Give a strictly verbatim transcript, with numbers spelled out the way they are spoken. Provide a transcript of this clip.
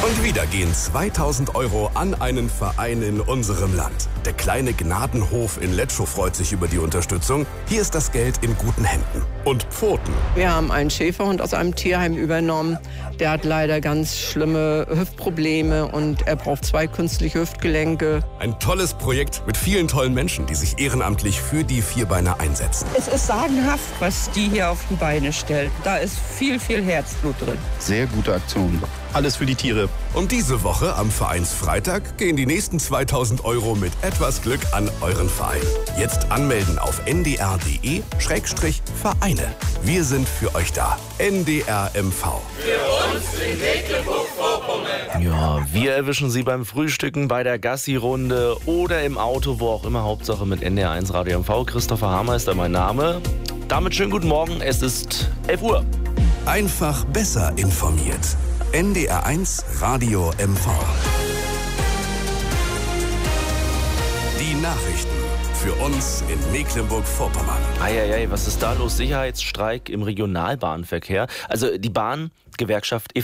Und wieder gehen zweitausend Euro an einen Verein in unserem Land. Der kleine Gnadenhof in Letschow freut sich über die Unterstützung. Hier ist das Geld in guten Händen. Und Pfoten. Wir haben einen Schäferhund aus einem Tierheim übernommen. Der hat leider ganz schlimme Hüftprobleme und er braucht zwei künstliche Hüftgelenke. Ein tolles Projekt mit vielen tollen Menschen, die sich ehrenamtlich für die Vierbeiner einsetzen. Es ist sagenhaft, was die hier auf die Beine stellen. Da ist viel, viel Herzblut drin. Sehr gute Aktion. Alles für die Tiere. Und diese Woche am Vereinsfreitag gehen die nächsten zweitausend Euro mit etwas Glück an euren Verein. Jetzt anmelden auf n d r punkt d e Schrägstrich Vereine. Wir sind für euch da. N D R M V. Für uns in Mecklenburg-Vorpommern. Ja, wir erwischen Sie beim Frühstücken, bei der Gassi-Runde oder im Auto, wo auch immer. Hauptsache mit N D R eins Radio M V. Christopher Hameister, mein Name. Damit schönen guten Morgen. Es ist elf Uhr. Einfach besser informiert. N D R eins Radio M V. Die Nachrichten für uns in Mecklenburg-Vorpommern. Eieiei, was ist da los? Sicherheitsstreik im Regionalbahnverkehr. Also die Bahngewerkschaft E